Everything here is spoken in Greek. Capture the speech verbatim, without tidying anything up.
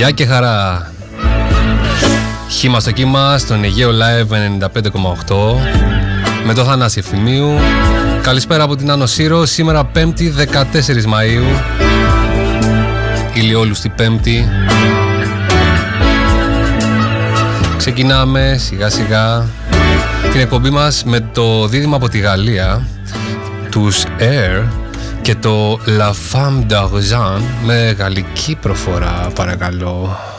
Γεια και χαρά. Χήμα στο κύμα στον Αιγαίο Live ενενήντα πέντε κόμμα οκτώ με το Θανάση Ευθυμίου. Καλησπέρα από την Άνω Σύρο. Σήμερα Πέμπτη δεκατέσσερις Μαΐου, ηλιόλουστη Πέμπτη. Ξεκινάμε σιγά σιγά την εκπομπή μας με το δίδυμα από τη Γαλλία, τους Air και το La Femme d'Argent με γαλλική προφορά, παρακαλώ.